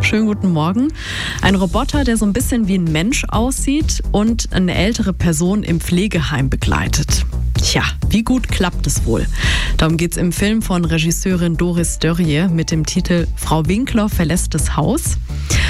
Schönen guten Morgen. Ein Roboter, der so ein bisschen wie ein Mensch aussieht und eine ältere Person im Pflegeheim begleitet. Tja, wie gut klappt es wohl? Darum geht es im Film von Regisseurin Doris Dörrie mit dem Titel Frau Winkler verlässt das Haus.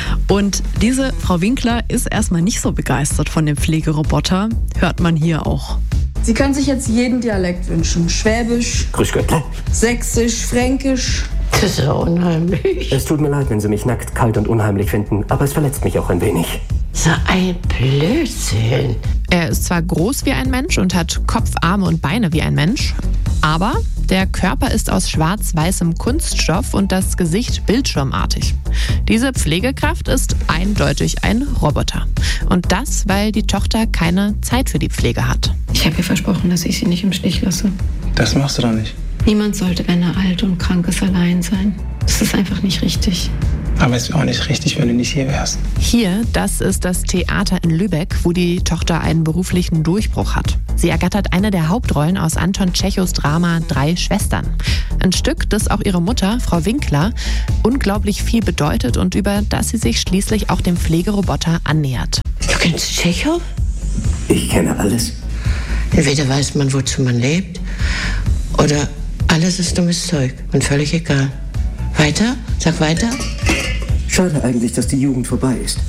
Und diese Frau Winkler ist erstmal nicht so begeistert von dem Pflegeroboter, hört man hier auch. Sie können sich jetzt jeden Dialekt wünschen. Schwäbisch, Grüß Gott. Sächsisch, Fränkisch. Das ist ja unheimlich. Es tut mir leid, wenn Sie mich nackt, kalt und unheimlich finden, aber es verletzt mich auch ein wenig. So ein Blödsinn. Er ist zwar groß wie ein Mensch und hat Kopf, Arme und Beine wie ein Mensch, aber der Körper ist aus schwarz-weißem Kunststoff und das Gesicht bildschirmartig. Diese Pflegekraft ist eindeutig ein Roboter. Und das, weil die Tochter keine Zeit für die Pflege hat. Ich habe ihr versprochen, dass ich sie nicht im Stich lasse. Das machst du doch nicht. Niemand sollte, wenn er alt und krank ist, allein sein. Das ist einfach nicht richtig. Aber es wäre auch nicht richtig, wenn du nicht hier wärst. Hier, das ist das Theater in Lübeck, wo die Tochter einen beruflichen Durchbruch hat. Sie ergattert eine der Hauptrollen aus Anton Tschechows Drama Drei Schwestern. Ein Stück, das auch ihre Mutter, Frau Winkler, unglaublich viel bedeutet und über das sie sich schließlich auch dem Pflegeroboter annähert. Du kennst Tschechow? Ich kenne alles. Entweder weiß man, wozu man lebt, oder alles ist dummes Zeug und völlig egal. Weiter? Sag weiter. Schade eigentlich, dass die Jugend vorbei ist.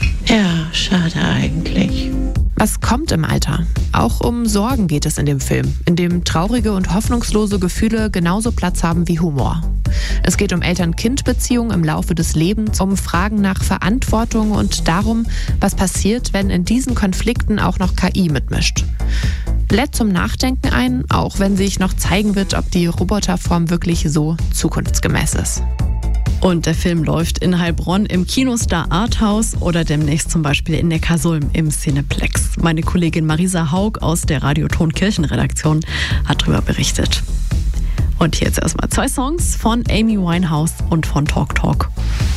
Ja, schade eigentlich. Was kommt im Alter? Auch um Sorgen geht es in dem Film, in dem traurige und hoffnungslose Gefühle genauso Platz haben wie Humor. Es geht um Eltern-Kind-Beziehungen im Laufe des Lebens, um Fragen nach Verantwortung und darum, was passiert, wenn in diesen Konflikten auch noch KI mitmischt. Lädt zum Nachdenken ein, auch wenn sich noch zeigen wird, ob die Roboterform wirklich so zukunftsgemäß ist. Und der Film läuft in Heilbronn im Kinostar Arthouse oder demnächst zum Beispiel in Neckarsulm im Cineplex. Meine Kollegin Marisa Haug aus der Radioton Kirchenredaktion hat darüber berichtet. Und hier jetzt erstmal 2 Songs von Amy Winehouse und von Talk Talk.